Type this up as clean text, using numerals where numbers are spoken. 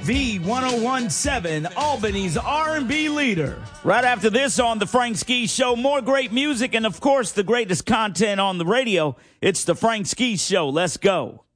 V1017, Albany's R&B leader. Right after this on The Frank Ski Show, more great music and, of course, the greatest content on the radio. It's The Frank Ski Show. Let's go.